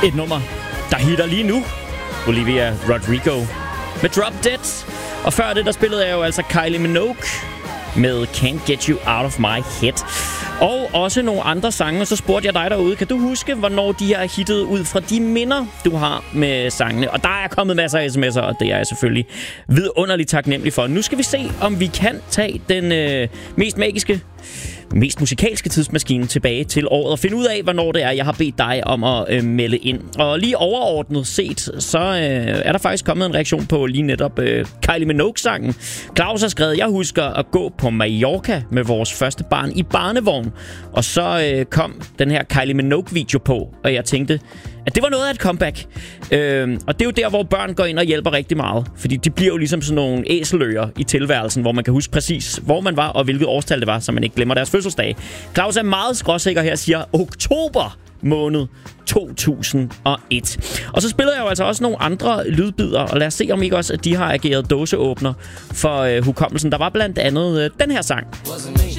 Et nummer, der hitter lige nu. Olivia Rodrigo med Drop Dead. Og før det, der spillede jeg jo altså Kylie Minogue med Can't Get You Out of My Head. Og også nogle andre sange. Og så spurgte jeg dig derude, kan du huske, hvornår de er hittet ud fra de minder, du har med sangene? Og der er kommet masser af sms'er, og det er jeg selvfølgelig vidunderligt taknemmelig for. Nu skal vi se, om vi kan tage den mest musikalske tidsmaskine tilbage til året og finde ud af, hvornår det er, jeg har bedt dig om at melde ind. Og lige overordnet set, så er der faktisk kommet en reaktion på lige netop Kylie Minogue-sangen. Claus har skrevet, jeg husker at gå på Mallorca med vores første barn i barnevogn. Og så kom den her Kylie Minogue-video på, og jeg tænkte, at det var noget af et comeback. Og det er jo der, hvor børn går ind og hjælper rigtig meget. Fordi de bliver jo ligesom sådan nogle æseløer i tilværelsen, hvor man kan huske præcis, hvor man var og hvilket årstal det var, så man ikke glemmer deres fødselsdag. Claus er meget skråsikker her og siger oktober måned 2001. Og så spillede jeg jo altså også nogle andre lydbider, og lad os se, om ikke også, at de har ageret dåseåbner for hukommelsen. Der var blandt andet den her sang.